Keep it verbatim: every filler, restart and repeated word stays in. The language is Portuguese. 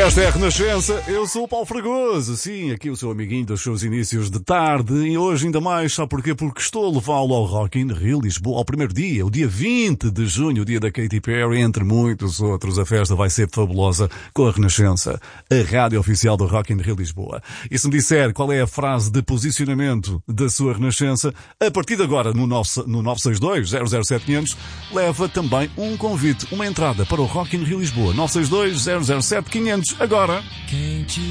Esta é a Renascença, eu sou o Paulo Fragoso, sim, aqui o seu amiguinho dos seus inícios de tarde, e hoje ainda mais, sabe porquê? Porque estou a levá-lo ao Rock in Rio Lisboa, ao primeiro dia, o dia vinte de junho, o dia da Katy Perry, entre muitos outros. A festa vai ser fabulosa com a Renascença, a rádio oficial do Rock in Rio Lisboa. E se me disser qual é a frase de posicionamento da sua Renascença, a partir de agora, no, nosso, no nove seis dois, zero zero sete quinhentos, leva também um convite, uma entrada para o Rock in Rio Lisboa, nove seis dois, zero zero sete quinhentos. Agora.